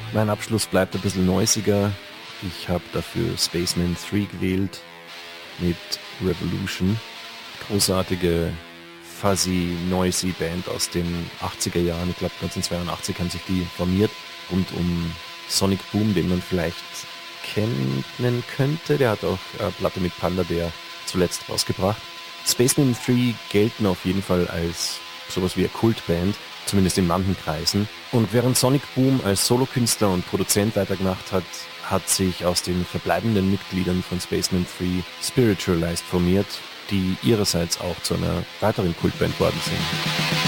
Mein Abschluss bleibt ein bisschen noisiger. Ich habe dafür Spaceman 3 gewählt mit Revolution. Großartige, fuzzy, noisy Band aus den 80er Jahren. Ich glaube 1982 haben sich die formiert. Rund um Sonic Boom, den man vielleicht kennen könnte. Der hat auch eine Platte mit Panda Bear zuletzt rausgebracht. Spaceman 3 gelten auf jeden Fall als sowas wie eine Kultband, zumindest in manchen Kreisen. Und während Sonic Boom als Solokünstler und Produzent weitergemacht hat, hat sich aus den verbleibenden Mitgliedern von Spaceman 3 Spiritualized formiert, die ihrerseits auch zu einer weiteren Kultband worden sind.